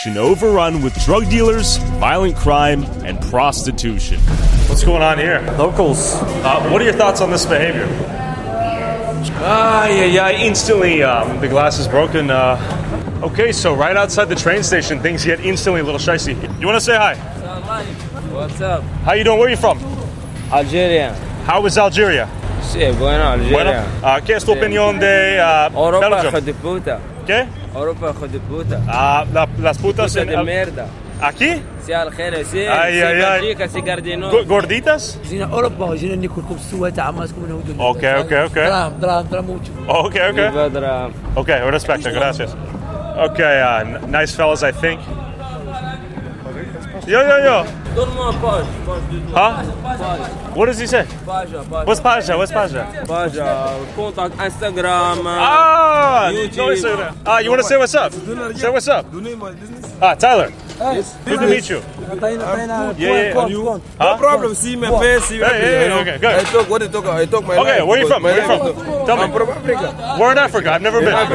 nation overrun with drug dealers, violent crime, and prostitution. What's going on here? Locals. What are your thoughts on this behavior? Instantly, the glass is broken. Okay, so right outside the train station, things get instantly a little shicey. You want to say hi? What's up? How you doing? Where are you from? Algeria. How is Algeria? Sí, bueno, Algeria. ¿Qué es tu opinión de Europa, hijo Belgium? de puta. ¿Qué? Europa, hijo de puta. Las putas Puta en de merda. ¿Aquí? Sí, Algeria, sí. Ay, ay, ay. Belgique, sí, Gardino. ¿Gorditas? جينا اوروبا وجينا ناكلكم سوا تاع عماسكم من هودو. Okay. دراهم mucho. Okay. Vedra. Okay, respecto, gracias. Okay, nice fellas, I think. Yo. Donne-moi un page. Huh? What does he say? Page. What's Paja? Page, contact Instagram. YouTube. No Instagram. You want to say what's up? Say what's up. Tyler. Good to meet you. Yeah. No problem. See my face. See Hey, okay, good. I talk my Okay, life. where you from? Tell me. I'm from Africa. We're in Africa. I've never been.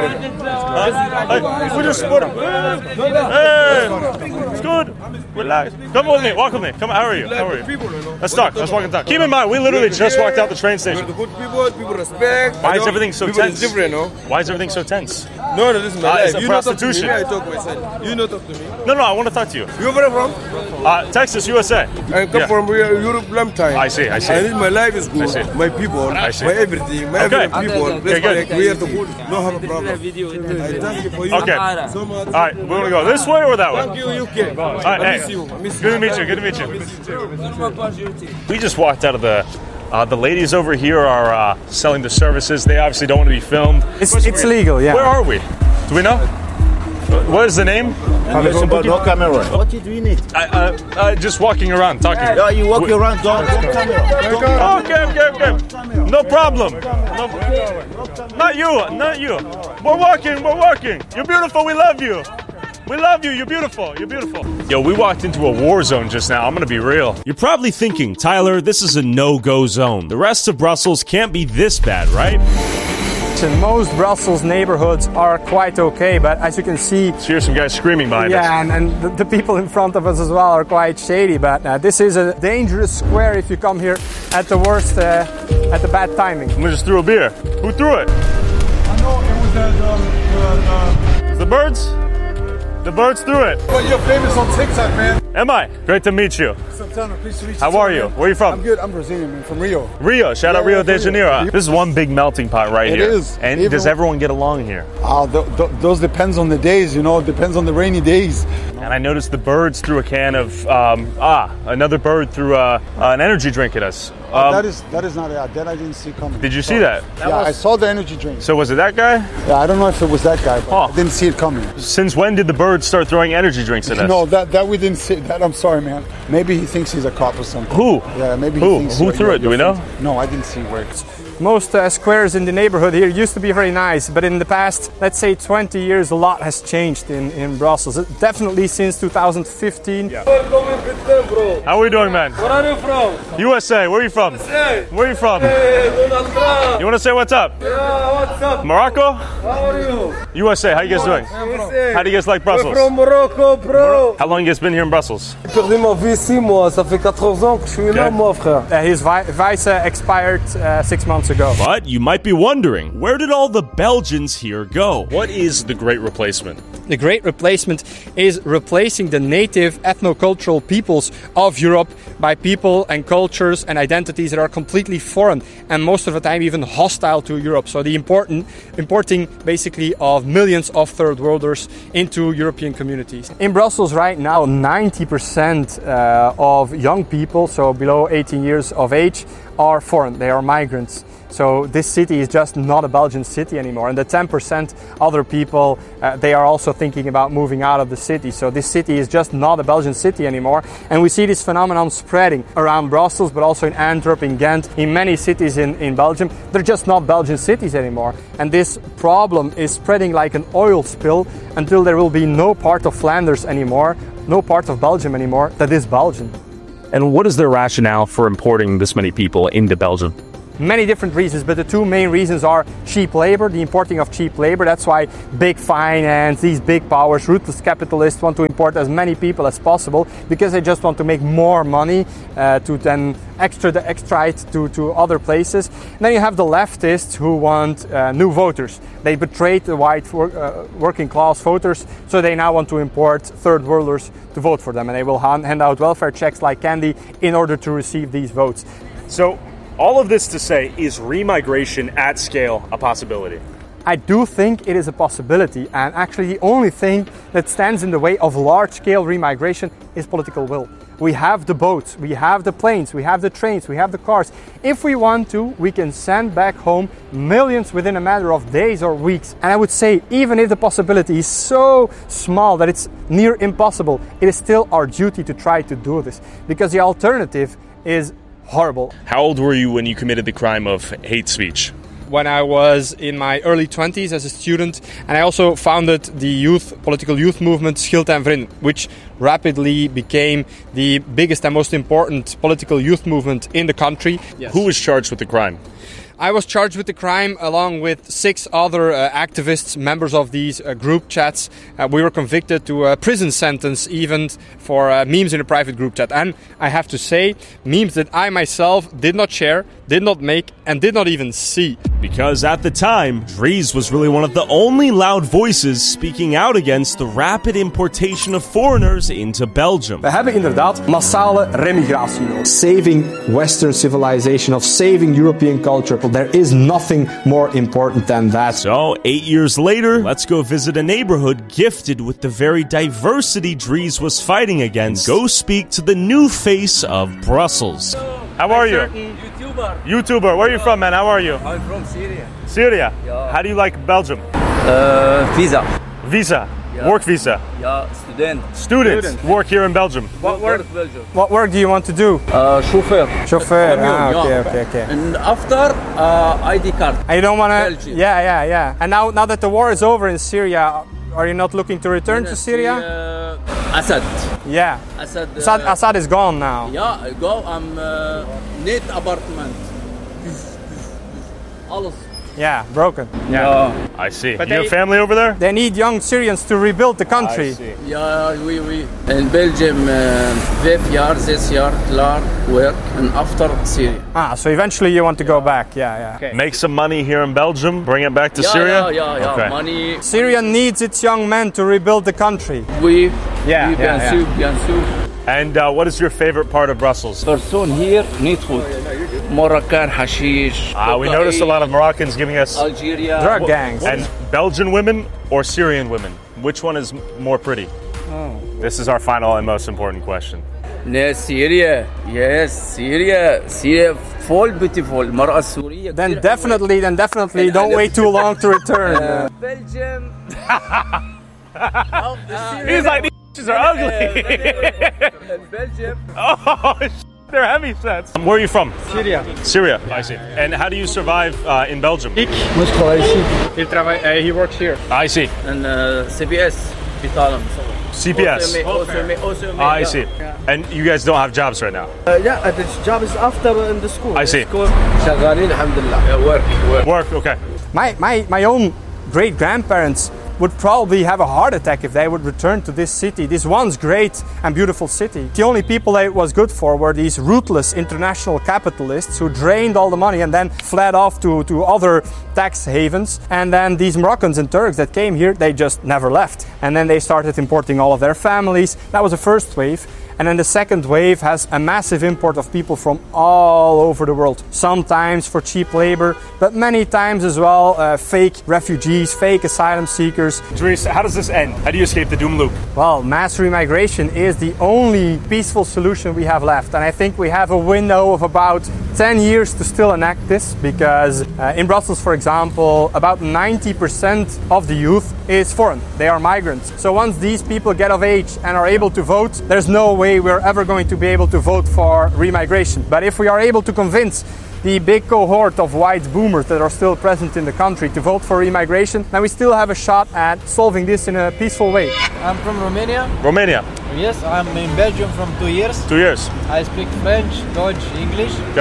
We just sport him. Hey, it's good. Relax. Come with me. Walk with me. Come on. How are you? Let's talk. Let's walk and talk. Keep in mind, we literally just walked out the train station. The good people respect. Why is everything so people tense? is different, no? Why is everything so tense? No, this is my life. It's a You not talk to me. prostitution. I talk myself. You not talk to me. No, I want to talk to you. You where from? Texas, USA. I come from Europe long time. I see. I need my life is good. see. My people. I see. My everything. My Okay. people. Okay, good. We have the good. No have a problem. Video. I thank you for you. Okay. So much. All right, we're gonna go this way or that way? Thank you, UK. All right, I hey. miss you. I miss Good to you. meet you. Good to meet you. Donne-moi page YouTube. We just walked out of the ladies over here are selling the services. They obviously don't want to be filmed. It's legal, yeah. Where are we? Do we know? What is the name? No camera. What do you need? Just walking around, talking. Yeah, you walk around, don't camera. Okay. No problem. Not you. We're walking. You're beautiful, we love you. We love you, you're beautiful. Yo, we walked into a war zone just now, I'm gonna be real. You're probably thinking, Tyler, this is a no-go zone. The rest of Brussels can't be this bad, right? Most Brussels neighborhoods are quite okay, but as you can see, So here's some guys screaming behind us. yeah, and the people in front of us as well are quite shady. But this is a dangerous square if you come here at the worst, at the bad timing. Someone just threw a beer. Who threw it? I know it was The birds? The birds threw it. But you're famous on TikTok, man. Am I? Great to meet you. Santana, please to meet you. How are you? Where are you from? I'm good. I'm Brazilian, man. From Rio. Rio. Shout out Yeah, Rio de Rio. Janeiro. This is one big melting pot right It here. is. And Even- does everyone get along here? Those depends on the days, you know. It depends on the rainy days. And I noticed the birds threw a can of, another bird threw an energy drink at us. that is not that I didn't see coming. Did you see that? Yeah, I saw the energy drink. So was it that guy? Yeah, I don't know if it was that guy, but Huh. I didn't see it coming. Since when did the birds start throwing energy drinks at us? No, that we didn't see. That I'm sorry, man. Maybe he thinks he's a cop or something. Who? Yeah, maybe Who? he thinks. Who threw it? Do we know? No, I didn't see where. Most squares in the neighborhood here used to be very nice, but in the past, let's say 20 years, a lot has changed in Brussels. Definitely since 2015. Yeah. How are we doing, man? Where are you from? USA. Where are you from? Where are you from? Hey, Donald Trump. You want to say what's up? Yeah, what's up? Morocco? How are you? USA. How you guys doing? How do you guys like Brussels? From Morocco, bro. How long you guys been here in Brussels? J'ai perdu ma vie ici, moi. Ça fait 14 ans que je suis là, moi, frère. His visa expired 6 months ago. But you might be wondering, where did all the Belgians here go? What is the Great Replacement? The Great Replacement is replacing the native ethnocultural peoples of Europe by people and cultures and identities that are completely foreign and most of the time even hostile to Europe. So the importing basically of millions of third worlders into European communities. In Brussels right now, 90% of young people, so below 18 years of age, are foreign. They are migrants. So this city is just not a Belgian city anymore. And the 10% other people, they are also thinking about moving out of the city. So this city is just not a Belgian city anymore. And we see this phenomenon spreading around Brussels, but also in Antwerp, in Ghent, in many cities in Belgium. They're just not Belgian cities anymore. And this problem is spreading like an oil spill until there will be no part of Flanders anymore, no part of Belgium anymore that is Belgian. And what is their rationale for importing this many people into Belgium? many different reasons, but the two main reasons are cheap labor, the importing of cheap labor. That's why big finance, these big powers, ruthless capitalists want to import as many people as possible because they just want to make more money to then extract to other places. And then you have the leftists who want new voters. They betrayed the white working class voters, so they now want to import third worlders to vote for them, and they will hand out welfare checks like candy in order to receive these votes. So, all of this to say, is remigration at scale a possibility? I do think it is a possibility, and actually the only thing that stands in the way of large-scale remigration is political will. We have the boats, we have the planes, we have the trains, we have the cars. If we want to, we can send back home millions within a matter of days or weeks. And I would say, even if the possibility is so small that it's near impossible, it is still our duty to try to do this, because the alternative is horrible. How old were you when you committed the crime of hate speech? When I was in my early 20s as a student, and I also founded the political youth movement Schild en Vrienden, which rapidly became the biggest and most important political youth movement in the country. Yes. Who was charged with the crime? I was charged with the crime along with 6 other activists, members of these group chats. We were convicted to a prison sentence even for memes in a private group chat. And I have to say, memes that I myself did not share, did not make, and did not even see. Because at the time, Dries was really one of the only loud voices speaking out against the rapid importation of foreigners into Belgium. We hebben inderdaad massale remigratie nodig. Saving Western civilization, of saving European culture. There is nothing more important than that. So, 8 years later, let's go visit a neighborhood gifted with the very diversity Dries was fighting against. Go speak to the new face of Brussels. How are you? YouTuber. Where are you from, man? How are you? I'm from Syria. Syria? Yeah. How do you like Belgium? Visa. Visa? Yeah. Work visa? Yeah, student. Students work here in Belgium. What work? Belgium. What work do you want to do? Chauffeur. Chauffeur. Camion, Okay. And after, ID card. And you don't want to... Belgium. Yeah. And now that the war is over in Syria, are you not looking to return to Syria? Assad. Yeah. Assad is gone now. Yeah, I go. I'm net apartment. Alles. Yeah, broken. Yeah. I see. But you have family over there? They need young Syrians to rebuild the country. I see. Yeah, we. In Belgium, 5 years, 6 years, klaar, work, and after Syria. So eventually you want to go back. Yeah. Okay. Make some money here in Belgium, bring it back to Syria? Yeah. Okay. Money. Syria needs its young men to rebuild the country. Bien sûr. And what is your favorite part of Brussels? Person here need food. Moroccan, hashish. We noticed a lot of Moroccans giving us Algeria. Drug gangs. And Belgian women or Syrian women? Which one is more pretty? This is our final and most important question. Syria. Yes, Syria. Syria, full beautiful. Mar'a Syria. Then definitely don't wait too long to return. Belgium. He's like, these bitches are ugly. Belgium. They're heavy sets. Where are you from? Syria. I see. And how do you survive in Belgium? He works here. I see. And CPS. CPS. I see. And you guys don't have jobs right now? Yeah, the job is after in the school. I see. شغالين الحمد لله. Work, okay. My own great-grandparents would probably have a heart attack if they would return to this city, this once great and beautiful city. The only people that it was good for were these ruthless international capitalists who drained all the money and then fled off to other tax havens. And then these Moroccans and Turks that came here, they just never left. And then they started importing all of their families. That was the first wave. And then the second wave has a massive import of people from all over the world. Sometimes for cheap labor, but many times as well fake refugees, fake asylum seekers. Dries, how does this end? How do you escape the doom loop? Well, mass remigration is the only peaceful solution we have left. And I think we have a window of about 10 years to still enact this, because in Brussels, for example, about 90% of the youth is foreign. They are migrants. So once these people get of age and are able to vote, there's no way we're ever going to be able to vote for remigration. But if we are able to convince the big cohort of white boomers that are still present in the country to vote for remigration, then we still have a shot at solving this in a peaceful way. I'm from Romania. Romania? Yes, I'm in Belgium from 2 years. 2 years. I speak French, Dutch, English. Okay.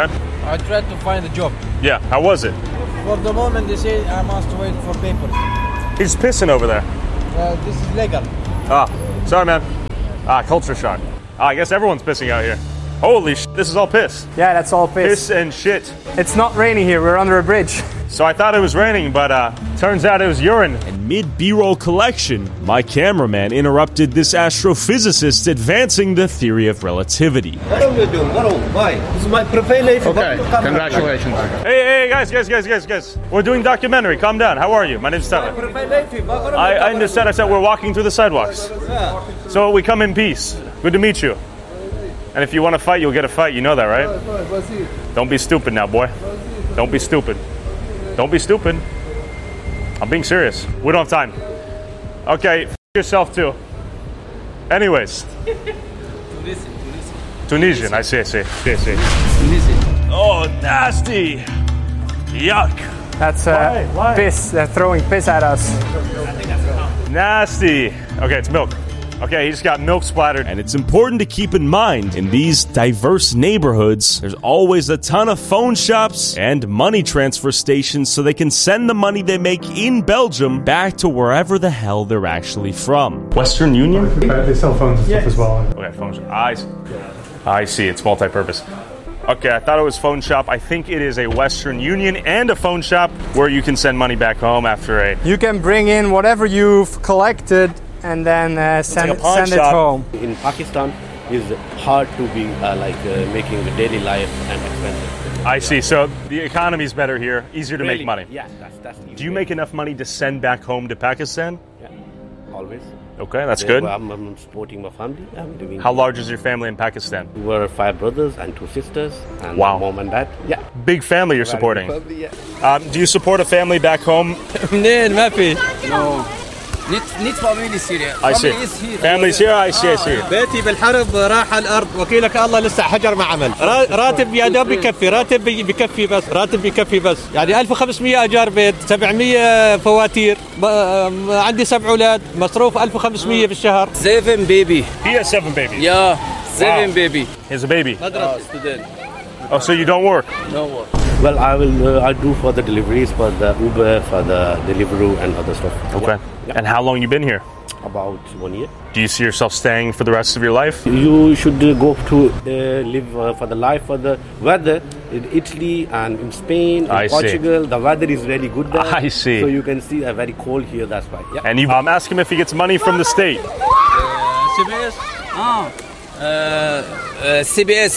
I tried to find a job. Yeah, how was it? For the moment, they say I must wait for papers. He's pissing over there. This is legal. Ah, sorry, man. Culture shock. I guess everyone's pissing out here. Holy shit, this is all piss. Yeah, that's all piss. Piss and shit. It's not raining here, we're under a bridge. So I thought it was raining, but turns out it was urine. And mid B-roll collection, my cameraman interrupted this astrophysicist advancing the theory of relativity. What are you doing? Why? This is my profile. Okay, congratulations. Hey, guys. We're doing documentary. Calm down. How are you? My name's Tyler. I understand. I said we're walking through the sidewalks. So we come in peace. Good to meet you. And if you want to fight, you'll get a fight. You know that, right? Don't be stupid now, boy. Don't be stupid. Don't be stupid. I'm being serious. We don't have time. Okay, f yourself too. Anyways. Tunisian, I see. Tunisian. Oh, nasty. Yuck. That's piss. They're throwing piss at us. Nasty. Okay, it's milk. Okay, he just got milk splattered. And it's important to keep in mind, in these diverse neighborhoods, there's always a ton of phone shops and money transfer stations so they can send the money they make in Belgium back to wherever the hell they're actually from. Western Union? They sell phones and stuff as well. Okay, phone shop. I see, it's multi-purpose. Okay, I thought it was phone shop. I think it is a Western Union and a phone shop where you can send money back home after a... You can bring in whatever you've collected and then send it home. In Pakistan, it's hard to be making the daily life and expensive. I see. So the economy's better here, easier to make money. Yeah, that's easy. Do you make enough money to send back home to Pakistan? Yeah, always. Okay, that's good. I'm supporting my family. I'm doing. How large is your family in Pakistan? We're 5 brothers and 2 sisters, and mom and dad. Yeah, big family you're supporting. Family, yeah. Do you support a family back home? No. Need family Syria. I see. Family's here. I see. بيتي بالحرب راح على الارض وكيلك الله لسه حجر ما عمل راتب يا دوب بكفي راتب بكفي بس يعني 1500 ايجار بيت 700 فواتير عندي 7 اولاد مصروف 1500 بالشهر 7 baby. He has 7 babies. Yeah, 7 baby. He has a baby. Student. Oh, so you don't work? No work. Well, I do for the deliveries, for the Uber, for the Deliveroo and other stuff. Okay. Yeah. And how long you been here? About 1 year. Do you see yourself staying for the rest of your life? You should go to live for the life, for the weather in Italy and in Spain, in Portugal. The weather is really good there. I see. So you can see very cold here, that's why. Yeah. And you ask him if he gets money from the state. CBS? CBS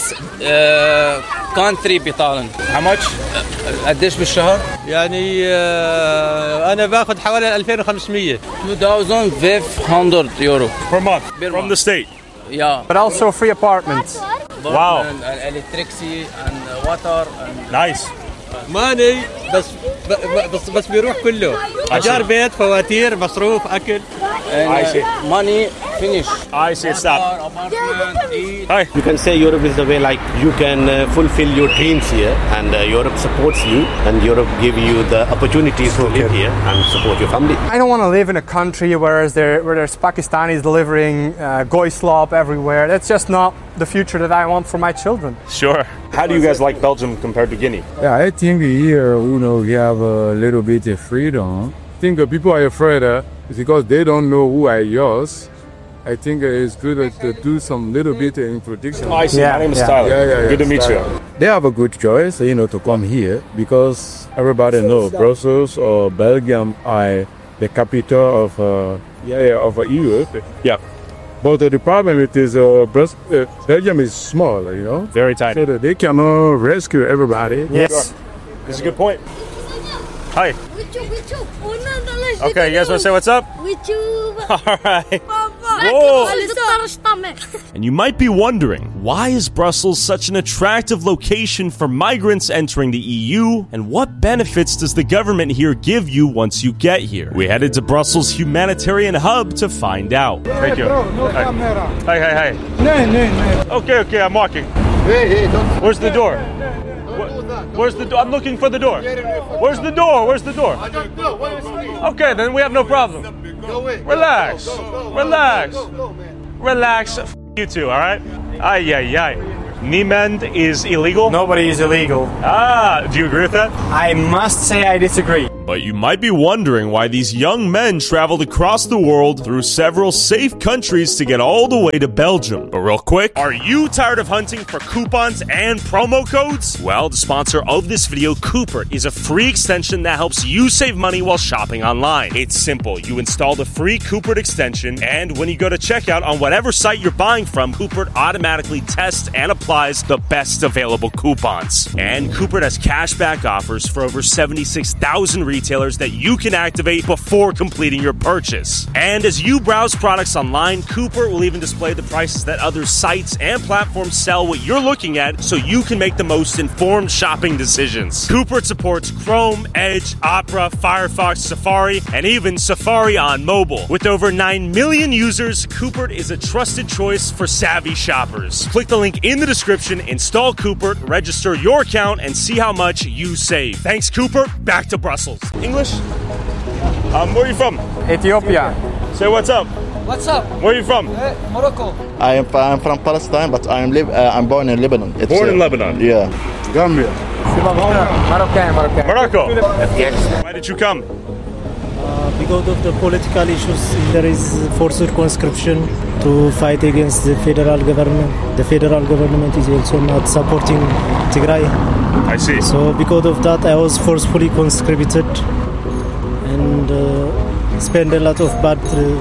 country بيطالن. How much? قديش بالشهر؟ يعني أنا باخذ حوالي 2500. 2,500 euro per month from the state. Yeah. But also free apartments. Wow. And electricity and water. And nice. ماني بس بيروح كله ايجار بيت فواتير مصروف اكل I see. Money finish. I see. Stop. Hi. You can say Europe is the way like you can fulfill your dreams here, and Europe supports you, and Europe give you the opportunities to live here and support your family. I don't want to live in a country where there's Pakistanis delivering goy slop everywhere. That's just not the future that I want for my children. Sure. How do you guys like Belgium compared to Guinea? Yeah, I think here, we have a little bit of freedom. I think people are afraid because they don't know who I use. I think it's good to do some little bit of introduction. I see. My name is Tyler. Yeah. Good to meet you. They have a good choice, to come here because everybody knows Brussels or Belgium are the capital of Europe. Yeah. But the problem is Belgium is small, Very tiny. So that they cannot rescue everybody. Yes. This is a good point. Hi. Okay, you guys want to say what's up? All right. Whoa. And you might be wondering, why is Brussels such an attractive location for migrants entering the EU, and what benefits does the government here give you once you get here? We headed to Brussels' humanitarian hub to find out. Thank you. Hi. Okay, I'm walking. Hey, don't. Where's the door? Where's the door? I'm looking for the door. Where's the door? I don't know. Okay, then we have no problem. Go away. Relax. Go, Relax. man. Relax. You too, all right? Ay. Niemand is illegal? Nobody is illegal. Do you agree with that? I must say I disagree. But you might be wondering why these young men traveled across the world through several safe countries to get all the way to Belgium. But real quick, are you tired of hunting for coupons and promo codes? Well, the sponsor of this video, Coopert, is a free extension that helps you save money while shopping online. It's simple. You install the free Coopert extension, and when you go to checkout on whatever site you're buying from, Coopert automatically tests and applies the best available coupons. And Coopert has cashback offers for over 76,000 retailers that you can activate before completing your purchase. And as you browse products online, Coopert will even display the prices that other sites and platforms sell what you're looking at, so you can make the most informed shopping decisions. Coopert supports Chrome, Edge, Opera, Firefox, Safari, and even Safari on mobile. With over 9 million users, Coopert is a trusted choice for savvy shoppers. Click the link in the description, install Coopert, register your account, and see how much you save. Thanks, Coopert. Back to Brussels. English? Where are you from? Ethiopia. Say what's up. What's up? Where are you from? Morocco. I'm from Palestine, but I'm born in Lebanon. Born in Lebanon? Yeah. Gambia. Morocco. Why did you come? Because of the political issues, there is forced conscription to fight against the federal government. The federal government is also not supporting Tigray. I see. So because of that, I was forcefully conscripted and spent a lot of bad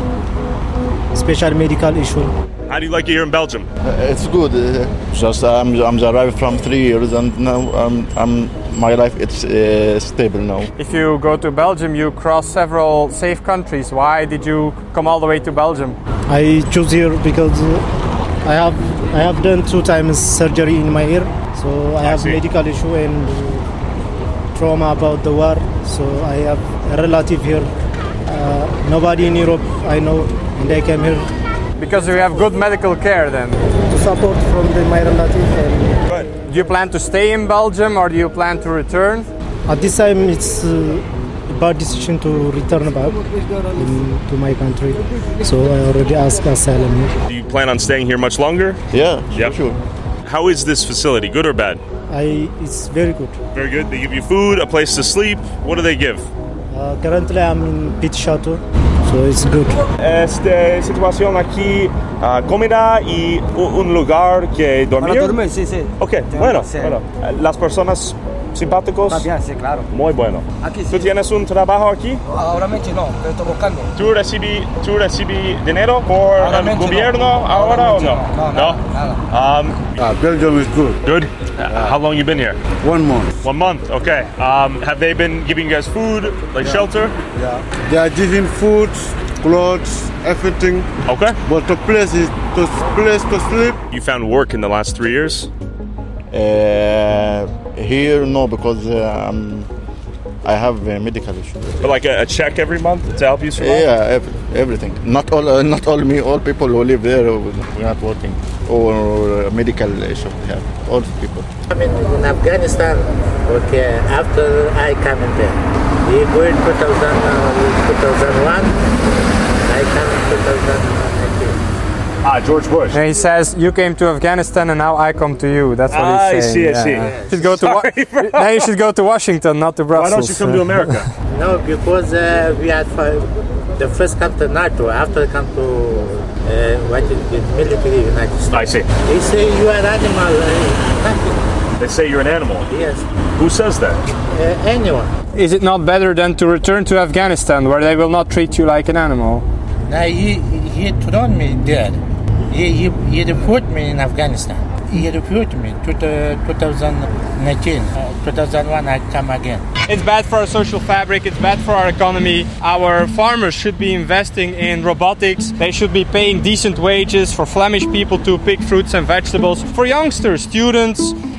special medical issue. How do you like it here in Belgium? It's good. Just I'm arrived from 3 years, and now my life it's stable now. If you go to Belgium, you cross several safe countries. Why did you come all the way to Belgium? I chose here because I have done 2 times surgery in my ear, so I have medical issue and trauma about the war. So I have a relative here. Nobody in Europe I know, and I came here. Because you have good medical care then? To support from my relative. Do you plan to stay in Belgium or do you plan to return? At this time it's a bad decision to return back to my country. So I already asked asylum here. Do you plan on staying here much longer? Yeah, yep. Sure. How is this facility, good or bad? It's very good. Very good? They give you food, a place to sleep. What do they give? Currently I'm in Pit Chateau. So it's good. Situación aquí, comida y un lugar que dormir. Para dormir, sí, sí. Ok, bueno. Las personas simpáticos. Está bien, sí, claro. Muy bueno. Aquí, sí. ¿Tú tienes un trabajo aquí? Ahora mismo no, pero estoy buscando. ¿Tú recibí dinero por el gobierno ahora o no? No, nada. Belgium is good. Good? How long you been here? 1 month. 1 month, okay. Have they been giving you guys food, like shelter? Yeah. They are giving food, clothes, everything. Okay. But the place to sleep. You found work in the last 3 years? Here, no, because I have a medical issue. But like a check every month to help you survive? Yeah, everything. Not all me. All people who live there, we're not working, or medical issue. Yeah, all people. I mean, in Afghanistan, okay. After I come in there, we go in 2001. I come in 2019. George Bush. And he says, you came to Afghanistan and now I come to you. That's what he's saying. I see. You should go now you should go to Washington, not to Brussels. Why don't you come to America? No, because we had the first come to NATO, after come to military United States. I see. They say you are animal. They say you're an animal? Yes. Who says that? Anyone. Is it not better than to return to Afghanistan where they will not treat you like an animal? No, he thrown me dead. He put me in Afghanistan. He refused me to 2019. 2001 I come again. It's bad for our social fabric, it's bad for our economy. Our farmers should be investing in robotics. They should be paying decent wages for Flemish people to pick fruits and vegetables. For youngsters, students,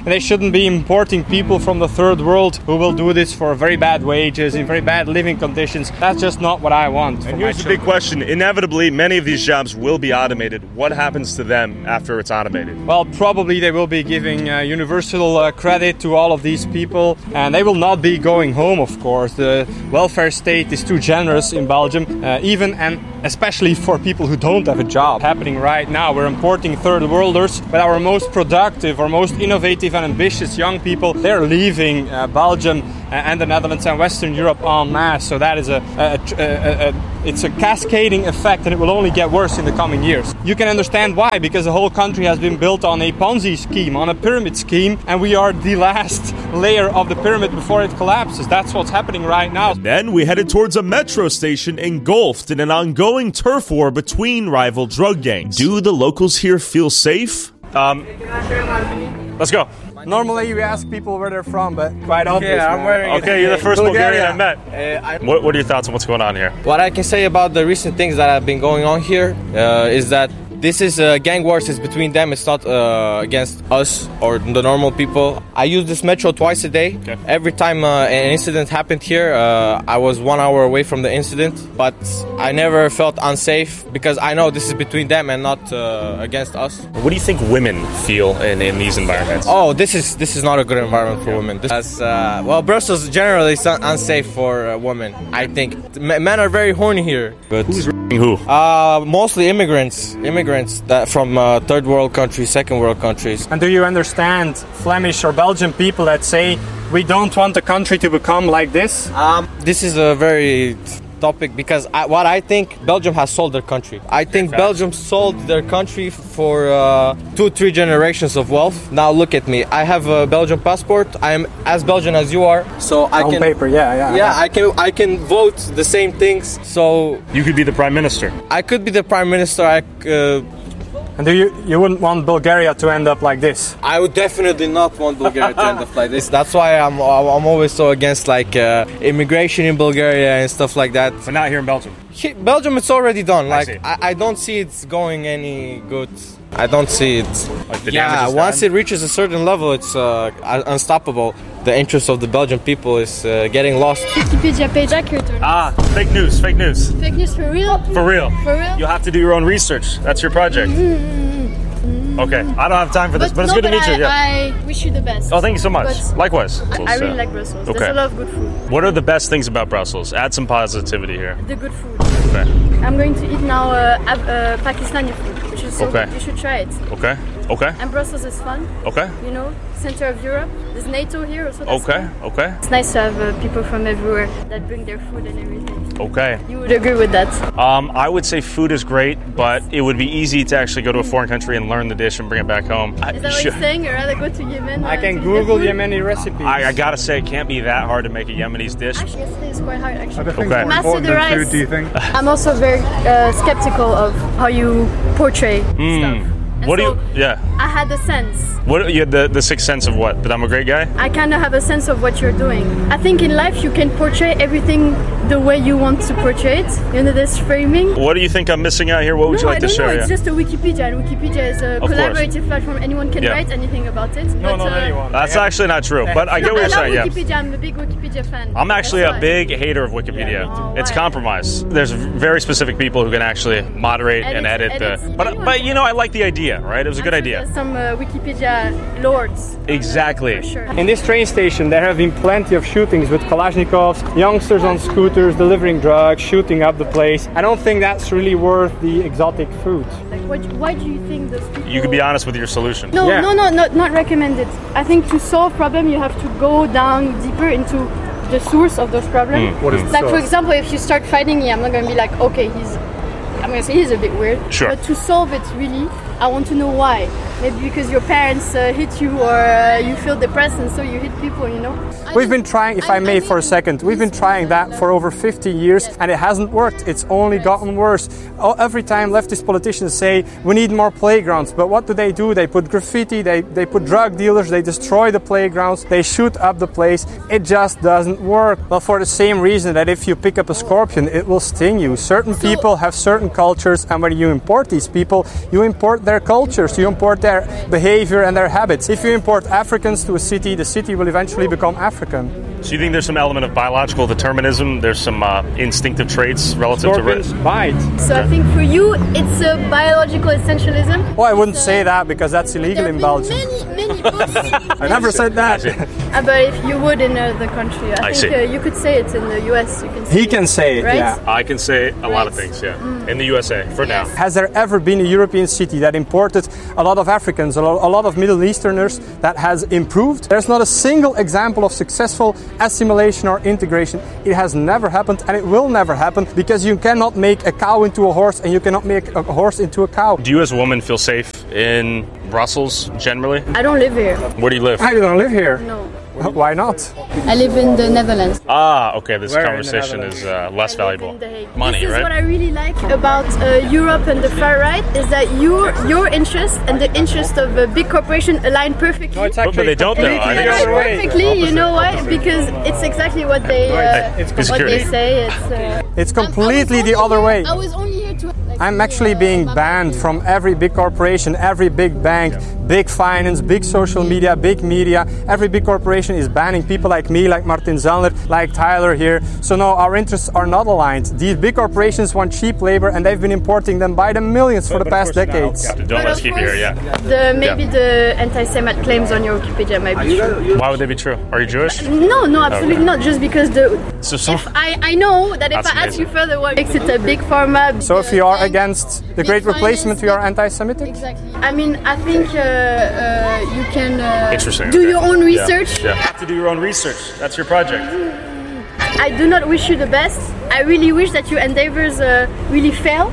and they shouldn't be importing people from the third world who will do this for very bad wages, in very bad living conditions. That's just not what I want. And here's the big question. Inevitably, many of these jobs will be automated. What happens to them after it's automated? Well, probably they will be giving universal credit to all of these people, and they will not be going home, of course. The welfare state is too generous in Belgium, even and especially for people who don't have a job. Happening right now, we're importing third worlders, but our most productive, our most innovative and ambitious young people, they're leaving Belgium and the Netherlands and Western Europe en masse. So that is it's a cascading effect, and it will only get worse in the coming years. You can understand why, because the whole country has been built on a Ponzi scheme, on a pyramid scheme, and we are the last layer of the pyramid before it collapses. That's what's happening right now. Then we headed towards a metro station engulfed in an ongoing turf war between rival drug gangs. Do the locals here feel safe? Let's go. Normally we ask people where they're from, but quite obvious. Yeah, I'm wearing Okay, you're the first Bulgarian I met. What are your thoughts on what's going on here? What I can say about the recent things that have been going on here is that this is gang wars. It's between them. It's not against us or the normal people. I use this metro twice a day. Okay. Every time an incident happened here, I was 1 hour away from the incident, but I never felt unsafe because I know this is between them and not against us. What do you think women feel in these environments? Oh, this is not a good environment for women. Well, Brussels generally is unsafe for women. I think men are very horny here. But who's who? Mostly immigrants that from third world countries, second world countries. And do you understand Flemish or Belgian people that say we don't want the country to become like this? This is a very topic because what I think Belgium has sold their country. I think Belgium sold their country for 2-3 generations of wealth. Now look at me. I have a Belgian passport. I am as Belgian as you are. So I can. On paper, yeah. I can vote the same things. So you could be the prime minister. I could be the prime minister. And you wouldn't want Bulgaria to end up like this? I would definitely not want Bulgaria to end up like this. That's why I'm always so against immigration in Bulgaria and stuff like that. But not here in Belgium. Belgium, it's already done. I don't see it's going any good. I don't see it. Once it reaches a certain level, it's unstoppable. The interest of the Belgian people is getting lost. Wikipedia page accurate or not? Fake news. Fake news for real? For real. For real? You'll have to do your own research. That's your project. Okay, I don't have time for this, but it's good to meet you. I wish you the best. Oh, thank you so much. Likewise. I really like Brussels. Okay. There's a lot of good food. What are the best things about Brussels? Add some positivity here. The good food. Okay. I'm going to eat now Pakistani food, which is so good. You should try it. Okay. And Brussels is fun. Okay. You know, center of Europe. There's NATO here also. That's fun. Okay. It's nice to have people from everywhere that bring their food and everything. Okay. You would agree with that? I would say food is great, but it would be easy to actually go to a foreign country and learn the dish and bring it back home. Is that what you're saying? You'd rather go to Yemen? I can Google Yemeni recipes. I gotta say, it can't be that hard to make a Yemeni dish. Actually, yesterday is quite hard, actually. Okay. Master the rice. Food, do you think? I'm also very skeptical of how you portray stuff. What do you? Yeah. I had a sense. What you had the sixth sense of what? That I'm a great guy? I kind of have a sense of what you're doing. I think in life you can portray everything the way you want to portray it. You know, this framing. What do you think I'm missing out here? What would you like to share? It's just a Wikipedia, and Wikipedia is a collaborative platform. Anyone can write anything about it. No, not anyone. That's actually not true, but I get what you're saying. I love Wikipedia. I'm a big Wikipedia fan. I'm actually a big hater of Wikipedia. It's compromise. There's very specific people who can actually moderate and edit the. But you know, I like the idea, right? It was a good idea. There's some Wikipedia lords. Exactly. For sure. In this train station, there have been plenty of shootings with Kalashnikovs, youngsters on scooters delivering drugs, shooting up the place. I don't think that's really worth the exotic food. Why do you think those people... You could be honest with your solution. No, not recommended. I think to solve problem, you have to go down deeper into the source of those problems. What is the source? source? For example, if you start fighting me, I'm not going to be like, okay, I'm going to say he's a bit weird. Sure. But to solve it, really, I want to know why. Maybe because your parents hit you, or you feel depressed and so you hit people, you know? We've been trying, if I may for a second, we've been trying that for over 50 years and it hasn't worked. It's only gotten worse. Every time leftist politicians say we need more playgrounds, but what do? They put graffiti, they put drug dealers, they destroy the playgrounds, they shoot up the place. It just doesn't work. Well, for the same reason that if you pick up a scorpion, it will sting you. Certain people have certain cultures, and when you import these people, you import their cultures, you import their behavior and their habits. If you import Africans to a city, the city will eventually become African. So you think there's some element of biological determinism? There's some instinctive traits relative Scorpions bite. So I think for you, it's a biological essentialism. Well, I wouldn't say that because that's illegal in Belgium. Many books. I never said that. But if you would in the country, I think you could say it in the US. You can say he can say it, right? yeah. I can say a lot of things, yeah. In the USA, for now. Has there ever been a European city that imported a lot of Africans, a lot of Middle Easterners that has improved? There's not a single example of successful assimilation or integration. It has never happened, and it will never happen, because you cannot make a cow into a horse and you cannot make a horse into a cow. Do you as a woman feel safe in Brussels generally? I don't live here. Where do you live? I don't live here. No. Why not? I live in the Netherlands. Ah, okay. This conversation is less valuable. Money, this is right? what I really like about Europe and the far right, is that your interest and the interest of a big corporation align perfectly. No, it's but they don't, though. Align perfectly. You know why? Because it's exactly what they say. It's completely the other way. I was only here to. I'm actually being banned from every big corporation, every big bank, big finance, big social media, big media. Every big corporation is banning people like me, like Martin Zellner, like Tyler here. So no, our interests are not aligned. These big corporations want cheap labor, and they've been importing them by the millions for the past decades. Don't let's keep here, yeah. Maybe the anti-Semite claims on your Wikipedia might be true. Why would they be true? Are you Jewish? No, absolutely not. Just because I know that if I ask you further, what makes it a big pharma. So if you are against the Great Replacement, you are anti-Semitic? Exactly. I mean, I think you can do your own research. Yeah. You have to do your own research. That's your project. I do not wish you the best. I really wish that your endeavors really fail.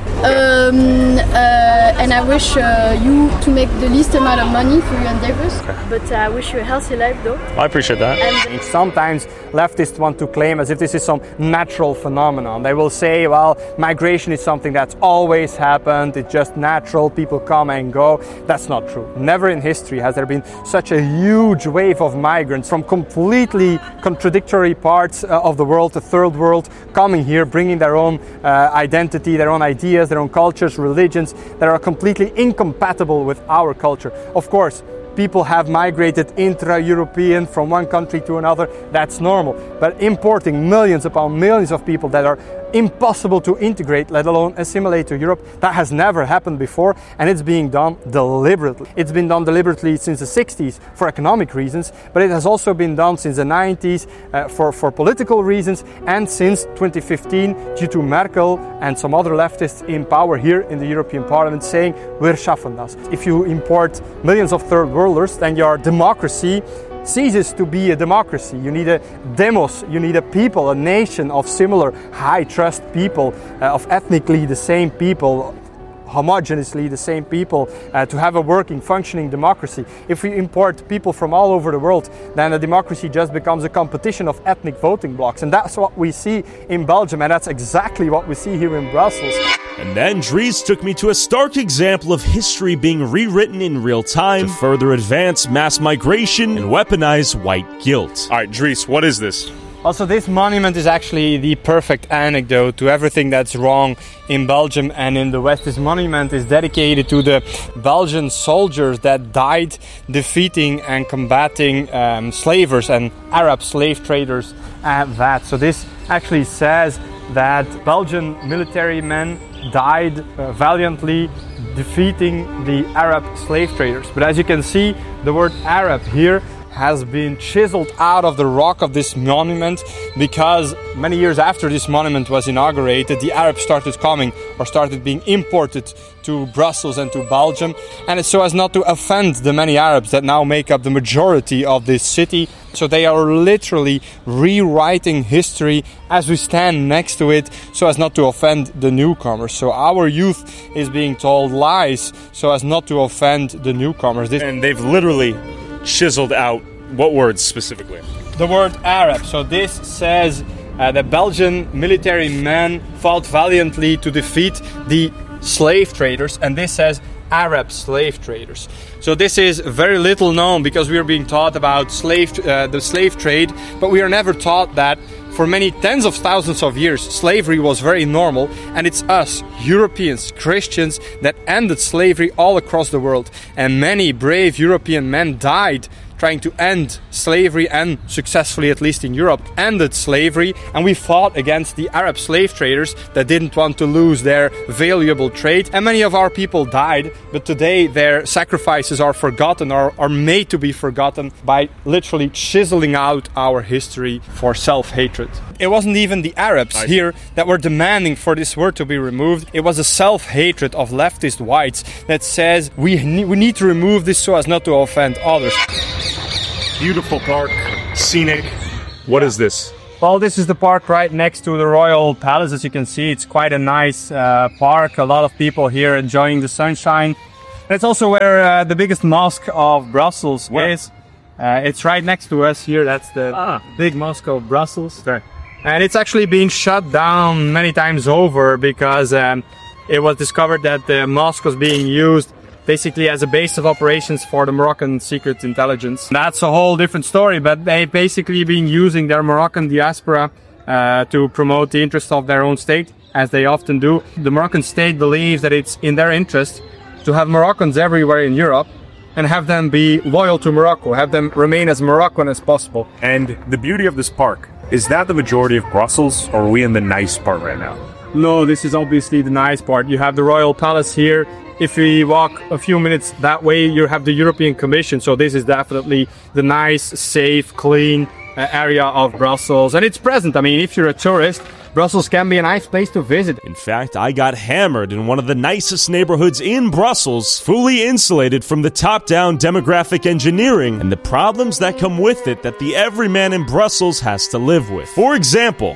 And I wish you to make the least amount of money for your endeavors. Okay. But I wish you a healthy life, though. I appreciate that. And sometimes leftists want to claim as if this is some natural phenomenon. They will say, well, migration is something that's always happened. It's just natural. People come and go. That's not true. Never in history has there been such a huge wave of migrants from completely contradictory parts of the world, the third world, coming here, bringing their own identity, their own ideas, their own cultures, religions that are completely incompatible with our culture. Of course, people have migrated intra-European from one country to another. That's normal. But importing millions upon millions of people that are impossible to integrate, let alone assimilate to Europe, that has never happened before, and it's being done deliberately. It's been done deliberately since the 60s for economic reasons, but it has also been done since the 90s for political reasons, and since 2015 due to Merkel and some other leftists in power here in the European Parliament saying, "Wir schaffen das." If you import millions of third worlders, then your democracy ceases to be a democracy. You need a demos, you need a people, a nation of similar high trust people, of ethnically the same people, homogeneously the same people, to have a working, functioning democracy. If we import people from all over the world, then the democracy just becomes a competition of ethnic voting blocks. And that's what we see in Belgium, and that's exactly what we see here in Brussels. And then Dries took me to a stark example of history being rewritten in real time to further advance mass migration and weaponize white guilt. All right, Dries, what is this? Also, this monument is actually the perfect anecdote to everything that's wrong in Belgium and in the West. This monument is dedicated to the Belgian soldiers that died defeating and combating slavers and Arab slave traders at that. So this actually says that Belgian military men died valiantly defeating the Arab slave traders. But as you can see, the word Arab here has been chiseled out of the rock of this monument, because many years after this monument was inaugurated, the Arabs started coming or started being imported to Brussels and to Belgium, and it's so as not to offend the many Arabs that now make up the majority of this city. So they are literally rewriting history as we stand next to it, so as not to offend the newcomers. So our youth is being told lies so as not to offend the newcomers. And they've literally chiseled out what words specifically? The word Arab. So this says the Belgian military men fought valiantly to defeat the slave traders, and this says Arab slave traders. So this is very little known, because we are being taught about the slave trade, but we are never taught that For many tens of thousands of years, slavery was very normal, and it's us, Europeans, Christians, that ended slavery all across the world. And many brave European men died trying to end slavery, and successfully, at least in Europe, ended slavery. And we fought against the Arab slave traders that didn't want to lose their valuable trade. And many of our people died, but today their sacrifices are forgotten, or are made to be forgotten by literally chiseling out our history for self-hatred. It wasn't even the Arabs here that were demanding for this word to be removed. It was a self-hatred of leftist whites that says we need to remove this so as not to offend others. Beautiful park, scenic. What is this? Well, this is the park right next to the Royal Palace. As you can see, it's quite a nice park. A lot of people here enjoying the sunshine. And it's also where the biggest mosque of Brussels is. It's right next to us here. That's the big mosque of Brussels. Okay. And it's actually being shut down many times over because it was discovered that the mosque was being used basically as a base of operations for the Moroccan secret intelligence. That's a whole different story, but they basically been using their Moroccan diaspora to promote the interests of their own state, as they often do. The Moroccan state believes that it's in their interest to have Moroccans everywhere in Europe and have them be loyal to Morocco, have them remain as Moroccan as possible. And the beauty of this park, is that the majority of Brussels, or are we in the nice part right now? No, this is obviously the nice part. You have the Royal Palace here. If we walk a few minutes that way, you have the European Commission. So this is definitely the nice, safe, clean area of Brussels. And it's present. I mean, if you're a tourist, Brussels can be a nice place to visit. In fact, I got hammered in one of the nicest neighborhoods in Brussels, fully insulated from the top-down demographic engineering and the problems that come with it that the everyman in Brussels has to live with. For example...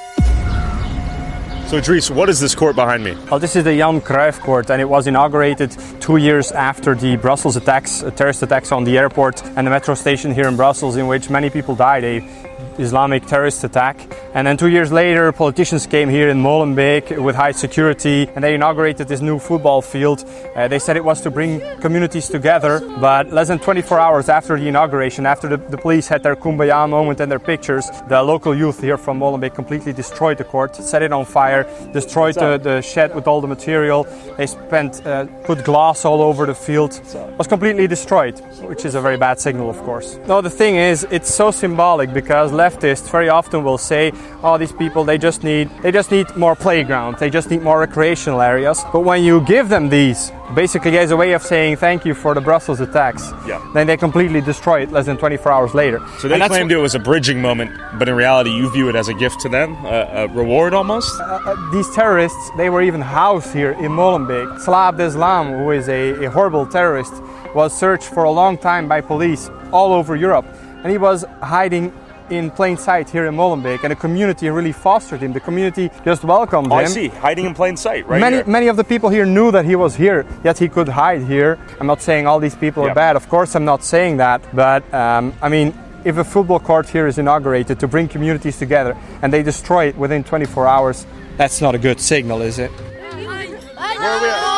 So, Idris, what is this court behind me? Well, this is the Johan Cruyff Court, and it was inaugurated 2 years after the Brussels attacks, terrorist attacks on the airport and the metro station here in Brussels, in which many people died. A Islamic terrorist attack. And then 2 years later, politicians came here in Molenbeek with high security, and they inaugurated this new football field. They said it was to bring communities together, but less than 24 hours after the inauguration, after the police had their Kumbaya moment and their pictures, the local youth here from Molenbeek completely destroyed the court, set it on fire, destroyed the shed with all the material. They put glass all over the field. It was completely destroyed, which is a very bad signal, of course. No, the thing is, it's so symbolic because leftists very often will say, oh, these people, they just need more playgrounds, they just need more recreational areas. But when you give them these, basically as a way of saying thank you for the Brussels attacks, then they completely destroy it less than 24 hours later. So they claimed it was a bridging moment, but in reality you view it as a gift to them, a reward almost? These terrorists, they were even housed here in Molenbeek. Salah Abdeslam, who is a horrible terrorist, was searched for a long time by police all over Europe. And he was hiding in plain sight here in Molenbeek, and the community really fostered him. The community just welcomed him. I see, hiding in plain sight, right? Many of the people here knew that he was here, yet he could hide here. I'm not saying all these people are bad, of course I'm not saying that, but I mean, if a football court here is inaugurated to bring communities together and they destroy it within 24 hours, that's not a good signal, is it? Where are we at?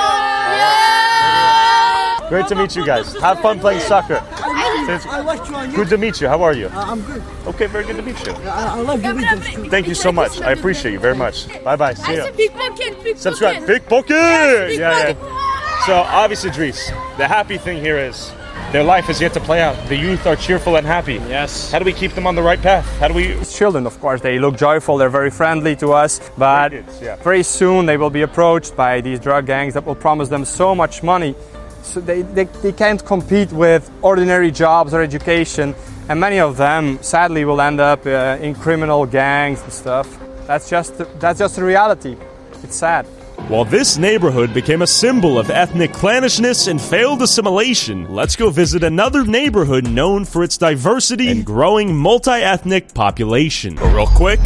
Great to meet you guys. Have fun playing soccer. I watched you on YouTube. Good to meet you. How are you? I'm good. Okay, very good to meet you. I love your videos too. Thank you so much. I appreciate you very much. Bye-bye. See ya. Pickpocket. Subscribe. Pickpocket! Yeah. So, obviously, Idris, the happy thing here is their life is yet to play out. The youth are cheerful and happy. Yes. How do we keep them on the right path? How do we... Children, of course, they look joyful, they're very friendly to us, but very soon they will be approached by these drug gangs that will promise them so much money. So they can't compete with ordinary jobs or education, and many of them sadly will end up in criminal gangs and stuff. That's just the reality. It's sad. While this neighborhood became a symbol of ethnic clannishness and failed assimilation, let's go visit another neighborhood known for its diversity and growing multi-ethnic population. But real quick.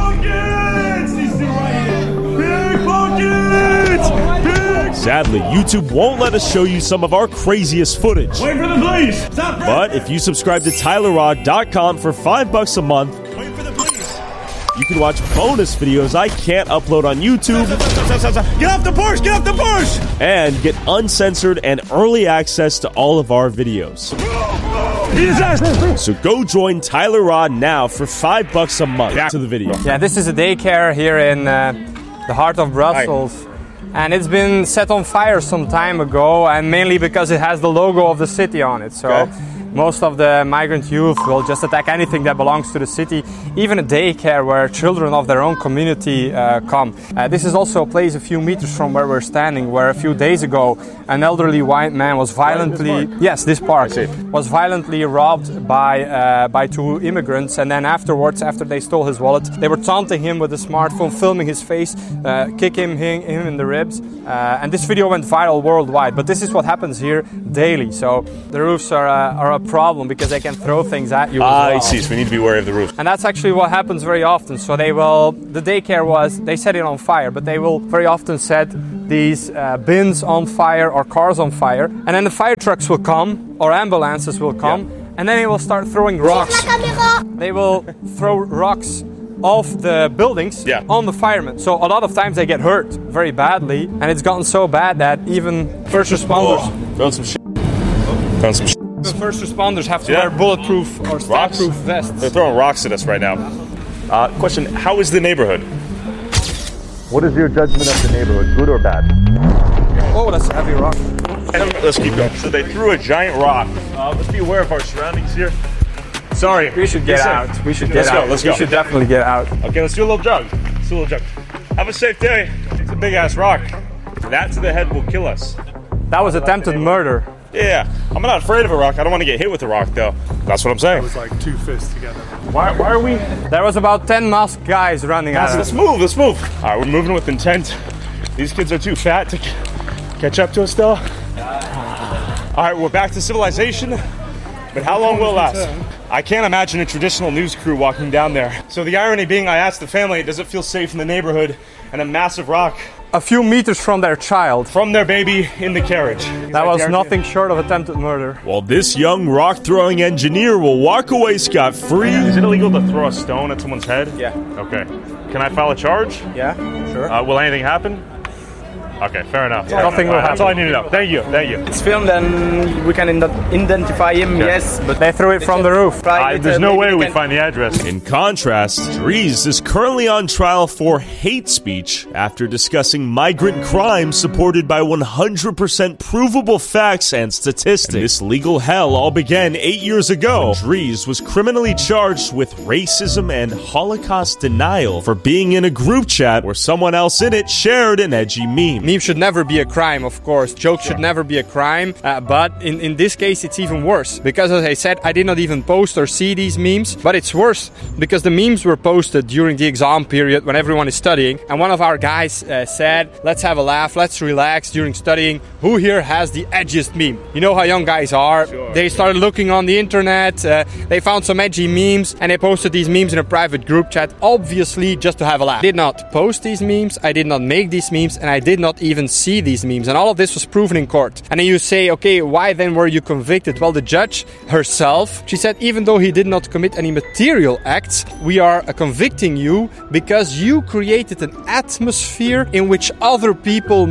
Sadly, YouTube won't let us show you some of our craziest footage. Wait for the police! Stop! But if you subscribe to TylerRod.com for $5 a month, you can watch bonus videos I can't upload on YouTube. Get off the Porsche! Get off the Porsche! And get uncensored and early access to all of our videos. So go join Tyler Rod now for $5 a month. Back to the video. Yeah, this is a daycare here in the heart of Brussels. And it's been set on fire some time ago, and mainly because it has the logo of the city on it. So most of the migrant youth will just attack anything that belongs to the city, even a daycare where children of their own community come. This is also a place a few meters from where we're standing, where a few days ago an elderly white man was violently, this park was violently robbed by two immigrants, and then afterwards, after they stole his wallet, they were taunting him with a smartphone, filming his face, kicking him in the ribs, and this video went viral worldwide. But this is what happens here daily. So the roofs are a problem because they can throw things at you as well. I see, so we need to be wary of the roof. And that's actually what happens very often. So the daycare they set it on fire, but they will very often set these bins on fire or cars on fire, and then the fire trucks will come or ambulances will come, and then they will start throwing rocks. They will throw rocks off the buildings on the firemen. So a lot of times they get hurt very badly, and it's gotten so bad that even first responders... Found some shit. The first responders have to wear bulletproof or stab-proof vests. They're throwing rocks at us right now. Question, how is the neighborhood? What is your judgment of the neighborhood, good or bad? Oh, that's a heavy rock. Let's keep going. So they threw a giant rock. Let's be aware of our surroundings here. Sorry. We should get out. We should get out. Let's go. We should definitely get out. Okay, let's do a little jog. Have a safe day. It's a big-ass rock. That to the head will kill us. That was attempted murder. Yeah, I'm not afraid of a rock. I don't want to get hit with a rock, though. That's what I'm saying. It was like 2 fists together. Why are we? There was about 10 masked guys running at us. Let's move. All right, we're moving with intent. These kids are too fat to catch up to us, though. All right, we're back to civilization. But how long will it last? I can't imagine a traditional news crew walking down there. So the irony being, I asked the family, does it feel safe in the neighborhood? And a massive rock a few meters from their child. From their baby in the carriage. That was nothing short of attempted murder. While this young rock-throwing engineer will walk away scot-free. Is it illegal to throw a stone at someone's head? Yeah. Okay. Can I file a charge? Yeah, sure. Will anything happen? Okay, fair enough. Yeah, nothing will happen. That's all I need to know. Thank you. It's filmed and we can identify him, yes. But they threw it from the roof. There's no way we find the address. In contrast, Dries is currently on trial for hate speech after discussing migrant crime supported by 100% provable facts and statistics. And this legal hell all began 8 years ago. Dries was criminally charged with racism and Holocaust denial for being in a group chat where someone else in it shared an edgy meme. Meme should never be a crime, of course. Jokes should never be a crime. But in this case, it's even worse. Because as I said, I did not even post or see these memes. But it's worse because the memes were posted during the exam period when everyone is studying. And one of our guys said, let's have a laugh, let's relax during studying. Who here has the edgiest meme? You know how young guys are. Sure. They started looking on the internet. They found some edgy memes and they posted these memes in a private group chat. Obviously, just to have a laugh. I did not post these memes. I did not make these memes. And I did not even see these memes, and all of this was proven in court. And then you say, okay, why then were you convicted? Well, the judge herself, she said, even though he did not commit any material acts, we are convicting you because you created an atmosphere in which other people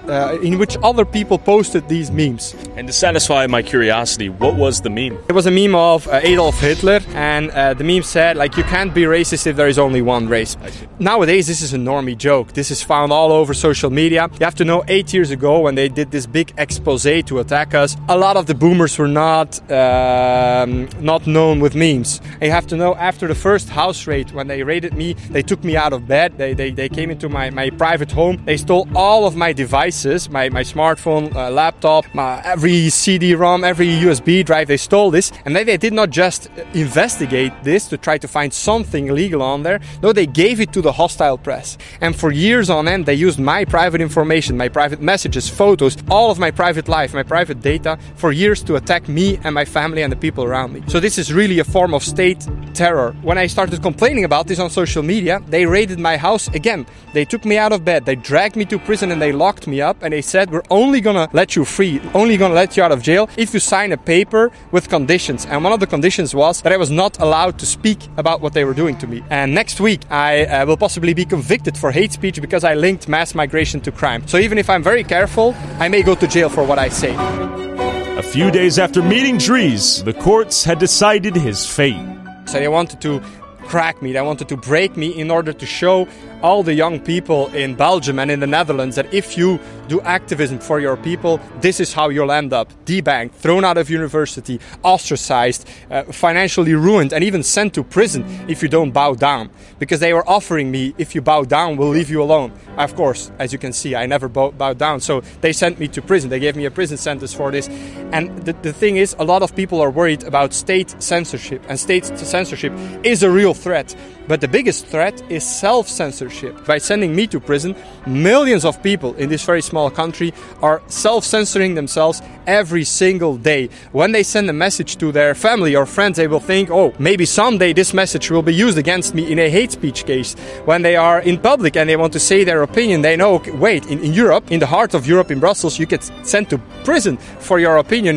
posted these memes. And to satisfy my curiosity, what was the meme? It was a meme of Adolf Hitler, and the meme said, like, you can't be racist if there is only one race. Nowadays, this is a normie joke. This is found all over social media. You have to know 8 years ago when they did this big expose to attack us, a lot of the boomers were not known with memes. And you have to know after the first house raid, when they raided me, they took me out of bed, they came into my private home, they stole all of my devices, my smartphone, laptop, every CD-ROM, every USB drive, they stole this. And then they did not just investigate this to try to find something illegal on there. No, they gave it to the hostile press. And for years on end, they used my private information, my private messages, photos, all of my private life, my private data for years to attack me and my family and the people around me. So this is really a form of state terror. When I started complaining about this on social media, they raided my house again. They took me out of bed, they dragged me to prison and they locked me up and they said, we're only gonna let you free, only gonna let you out of jail if you sign a paper with conditions. And one of the conditions was that I was not allowed to speak about what they were doing to me. And next week I will possibly be convicted for hate speech because I linked mass migration to crime. So even if I'm very careful, I may go to jail for what I say. A few days after meeting Dries, the courts had decided his fate. So they wanted to crack me, they wanted to break me in order to show all the young people in Belgium and in the Netherlands that if you do activism for your people, this is how you'll end up. Debanked, thrown out of university, ostracized, financially ruined, and even sent to prison if you don't bow down. Because they were offering me, if you bow down, we'll leave you alone. Of course, as you can see, I never bowed down. So they sent me to prison. They gave me a prison sentence for this. And the thing is, a lot of people are worried about state censorship. And state censorship is a real threat. But the biggest threat is self-censorship. By sending me to prison, millions of people in this very small country are self-censoring themselves every single day. When they send a message to their family or friends, they will think, oh, maybe someday this message will be used against me in a hate speech case. When they are in public and they want to say their opinion, they know, wait, in Europe, in the heart of Europe, in Brussels, you get sent to prison for your opinion.